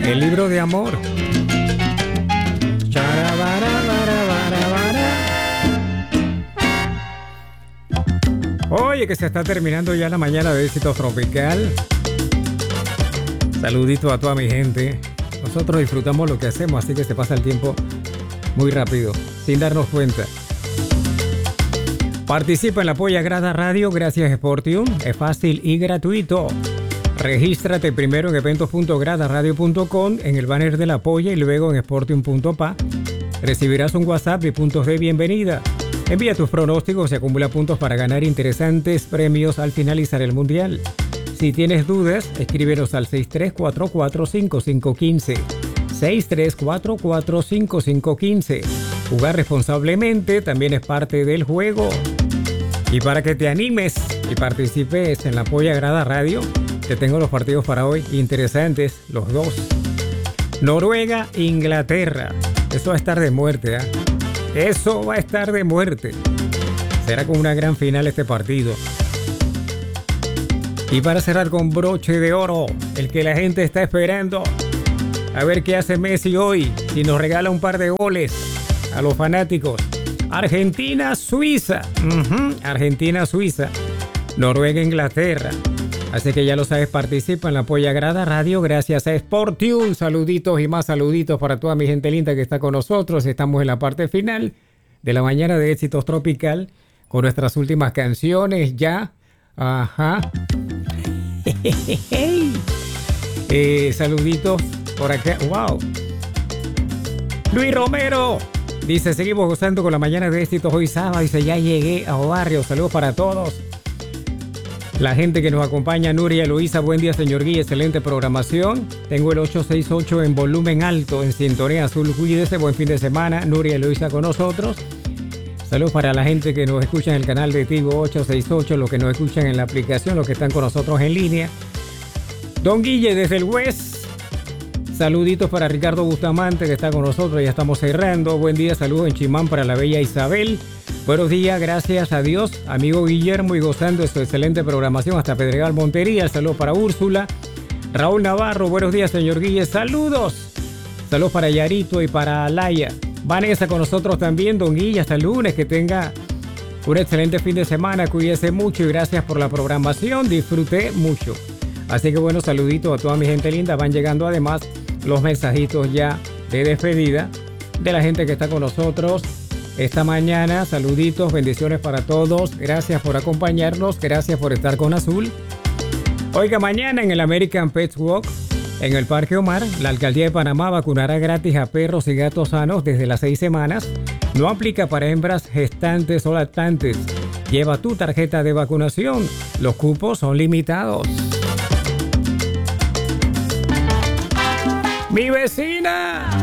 El libro de amor. Oye, que se está terminando ya la mañana de Éxito Tropical. Saludito a toda mi gente. Nosotros disfrutamos lo que hacemos, así que se pasa el tiempo muy rápido, sin darnos cuenta. Participa en la Polla Grada Radio gracias a Sportium. Es fácil y gratuito. Regístrate primero en eventos.gradaradio.com en el banner de la Polla y luego en sportium.pa. Recibirás un WhatsApp de puntos de bienvenida. Envía tus pronósticos y acumula puntos para ganar interesantes premios al finalizar el Mundial. Si tienes dudas, escríbenos al 63445515. 63445515. Jugar responsablemente también es parte del juego. Y para que te animes y participes en la Polla Grada Radio, te tengo los partidos para hoy interesantes, los dos. Noruega, Inglaterra. Eso va a estar de muerte, ¿eh? Eso va a estar de muerte. Será como una gran final este partido. Y para cerrar con broche de oro, el que la gente está esperando. A ver qué hace Messi hoy, si nos regala un par de goles a los fanáticos. Argentina-Suiza. Argentina-Suiza. Noruega-Inglaterra. Así que ya lo sabes, participa en la Polla Grada Radio gracias a Sportium. Saluditos y más saluditos para toda mi gente linda que está con nosotros. Estamos en la parte final de la mañana de Éxitos Tropical con nuestras últimas canciones ya. Ajá. Saluditos por acá. Wow. Luis Romero dice, seguimos gozando con la mañana de Éxitos hoy sábado. Dice, ya llegué a Barrio. Saludos para todos. La gente que nos acompaña, Nuria Luisa, buen día señor Guille, excelente programación. Tengo el 868 en volumen alto, en sintonía azul, cuídese, buen fin de semana. Nuria Luisa con nosotros. Saludos para la gente que nos escucha en el canal de Tigo 868, los que nos escuchan en la aplicación, los que están con nosotros en línea. Don Guille desde el West. Saluditos para Ricardo Bustamante que está con nosotros, ya estamos cerrando. Buen día, saludos en Chimán para la bella Isabel. Buenos días, gracias a Dios, amigo Guillermo, y gozando de su excelente programación hasta Pedregal Montería. Saludos para Úrsula. Raúl Navarro, buenos días, señor Guille, saludos. Saludos para Yarito y para Alaya. Vanessa con nosotros también, don Guille, hasta el lunes, que tenga un excelente fin de semana, cuídese mucho y gracias por la programación, disfruté mucho. Así que bueno, saluditos a toda mi gente linda, van llegando además los mensajitos ya de despedida de la gente que está con nosotros esta mañana. Saluditos, bendiciones para todos. Gracias por acompañarnos. Gracias por estar con Azul. Oiga, mañana en el American Pets Walk, en el Parque Omar, la Alcaldía de Panamá vacunará gratis a perros y gatos sanos desde las 6 semanas. No aplica para hembras gestantes o lactantes. Lleva tu tarjeta de vacunación. Los cupos son limitados. ¡Mi vecina!